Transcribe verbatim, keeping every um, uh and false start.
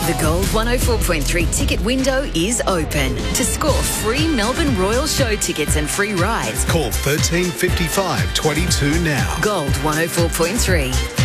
The Gold one oh four point three ticket window is open. To score free Melbourne Royal Show tickets and free rides, call thirteen fifty-five twenty-two now. Gold one oh four point three.